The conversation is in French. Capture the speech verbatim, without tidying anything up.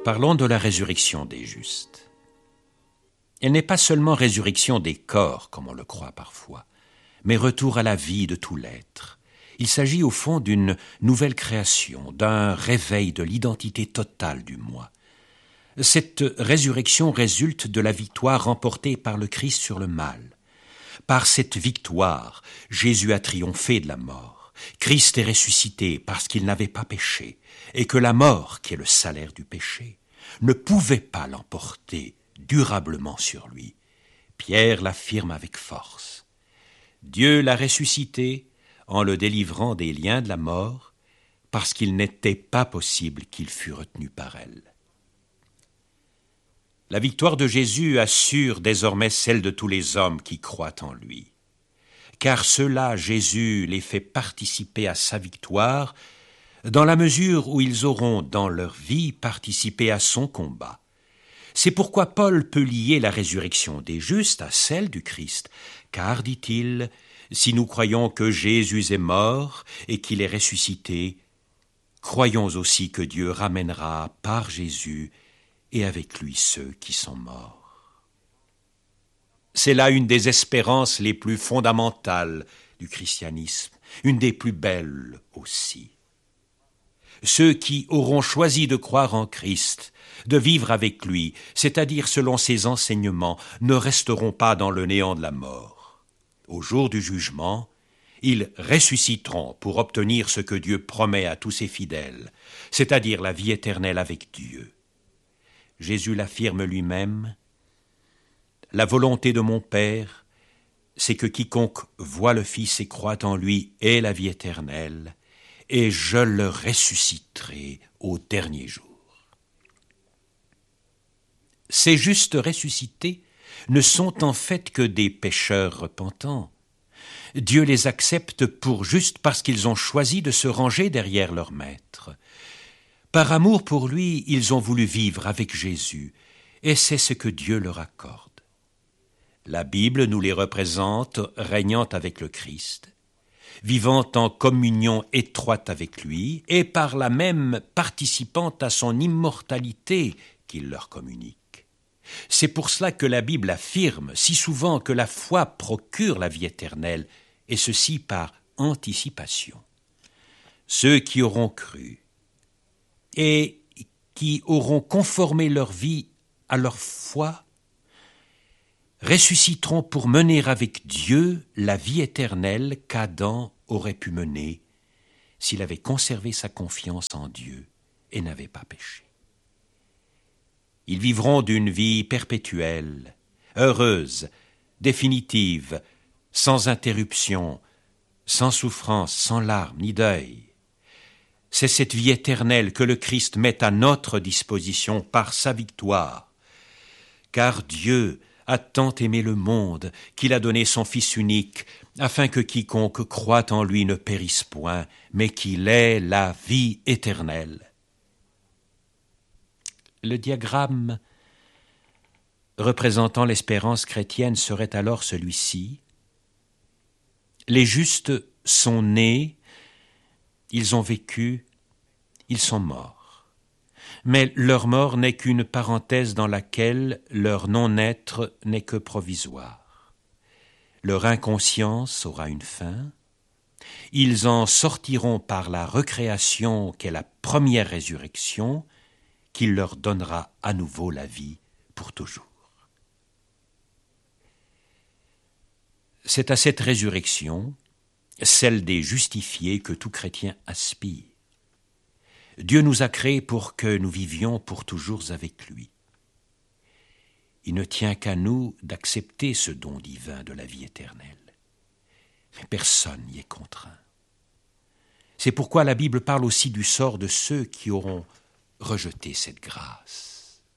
Parlons de la résurrection des justes. Elle n'est pas seulement résurrection des corps, comme on le croit parfois, mais retour à la vie de tout l'être. Il s'agit au fond d'une nouvelle création, d'un réveil de l'identité totale du moi. Cette résurrection résulte de la victoire remportée par le Christ sur le mal. Par cette victoire, Jésus a triomphé de la mort. Christ est ressuscité parce qu'il n'avait pas péché, et que la mort, qui est le salaire du péché, ne pouvait pas l'emporter durablement sur lui. Pierre l'affirme avec force. Dieu l'a ressuscité en le délivrant des liens de la mort, parce qu'il n'était pas possible qu'il fût retenu par elle. La victoire de Jésus assure désormais celle de tous les hommes qui croient en lui. Car ceux-là, Jésus les fait participer à sa victoire, dans la mesure où ils auront, dans leur vie, participé à son combat. C'est pourquoi Paul peut lier la résurrection des justes à celle du Christ, car, dit-il, si nous croyons que Jésus est mort et qu'il est ressuscité, croyons aussi que Dieu ramènera par Jésus et avec lui ceux qui sont morts. C'est là une des espérances les plus fondamentales du christianisme, une des plus belles aussi. Ceux qui auront choisi de croire en Christ, de vivre avec lui, c'est-à-dire selon ses enseignements, ne resteront pas dans le néant de la mort. Au jour du jugement, ils ressusciteront pour obtenir ce que Dieu promet à tous ses fidèles, c'est-à-dire la vie éternelle avec Dieu. Jésus l'affirme lui-même, « La volonté de mon Père, c'est que quiconque voit le Fils et croit en lui ait la vie éternelle, et je le ressusciterai au dernier jour. » Ces justes ressuscités ne sont en fait que des pécheurs repentants. Dieu les accepte pour justes parce qu'ils ont choisi de se ranger derrière leur Maître. Par amour pour lui, ils ont voulu vivre avec Jésus, et c'est ce que Dieu leur accorde. La Bible nous les représente régnant avec le Christ, vivant en communion étroite avec lui, et par là même participant à son immortalité qu'il leur communique. C'est pour cela que la Bible affirme si souvent que la foi procure la vie éternelle, et ceci par anticipation. Ceux qui auront cru et qui auront conformé leur vie à leur foi ressusciteront pour mener avec Dieu la vie éternelle qu'Adam aurait pu mener s'il avait conservé sa confiance en Dieu et n'avait pas péché. Ils vivront d'une vie perpétuelle, heureuse, définitive, sans interruption, sans souffrance, sans larmes ni deuil. C'est cette vie éternelle que le Christ met à notre disposition par sa victoire. Car Dieu a tant aimé le monde qu'il a donné son Fils unique, afin que quiconque croit en lui ne périsse point, mais qu'il ait la vie éternelle. Le diagramme représentant l'espérance chrétienne serait alors celui-ci. Les justes sont nés, ils ont vécu, ils sont morts. Mais leur mort n'est qu'une parenthèse dans laquelle leur non-être n'est que provisoire. Leur inconscience aura une fin. Ils en sortiront par la recréation qu'est la première résurrection, qui leur donnera à nouveau la vie pour toujours. C'est à cette résurrection, celle des justifiés, que tout chrétien aspire. Dieu nous a créés pour que nous vivions pour toujours avec lui. Il ne tient qu'à nous d'accepter ce don divin de la vie éternelle. Mais personne n'y est contraint. C'est pourquoi la Bible parle aussi du sort de ceux qui auront rejeté cette grâce.